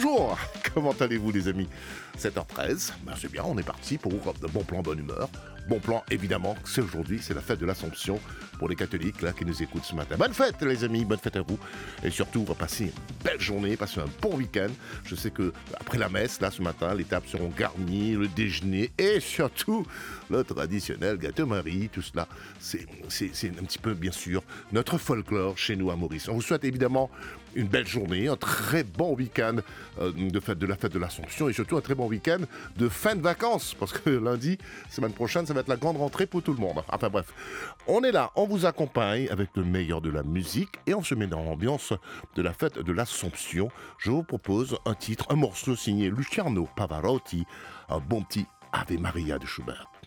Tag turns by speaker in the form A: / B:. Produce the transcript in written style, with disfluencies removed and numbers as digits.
A: Bonjour, comment allez-vous les amis? 7h13, c'est bien, on est parti pour de bons plans, bonne humeur. Bon plan, évidemment, c'est aujourd'hui, c'est la fête de l'Assomption pour les catholiques là qui nous écoutent ce matin. Bonne fête les amis, bonne fête à vous. Et surtout, on va passer une belle journée, passer un bon week-end. Je sais que après la messe, là ce matin, les tables seront garnies, le déjeuner et surtout le traditionnel gâteau Marie. Tout cela, c'est un petit peu, bien sûr, notre folklore chez nous à Maurice. On vous souhaite évidemment une belle journée, un très bon week-end de la fête de l'Assomption et surtout un très bon week-end de fin de vacances parce que lundi, semaine prochaine, ça va être la grande rentrée pour tout le monde. Enfin bref, on est là, on vous accompagne avec le meilleur de la musique et on se met dans l'ambiance de la fête de l'Assomption. Je vous propose un titre, un morceau signé Luciano Pavarotti, un bon petit Ave Maria de Schubert.